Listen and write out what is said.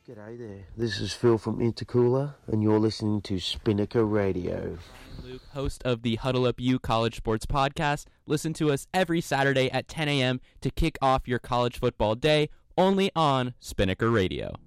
G'day there, this is Phil from Intercooler, and you're listening to Spinnaker Radio. I'm Luke, host of the Huddle Up U College Sports Podcast. Listen to us every Saturday at 10 a.m. to kick off your college football day, only on Spinnaker Radio.